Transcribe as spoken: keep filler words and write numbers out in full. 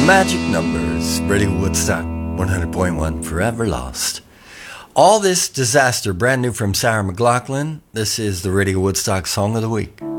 Magic Numbers, Radio Woodstock one hundred point one, Forever Lost. All This Disaster, brand new from Sarah McLachlan. This is the Radio Woodstock Song of the Week.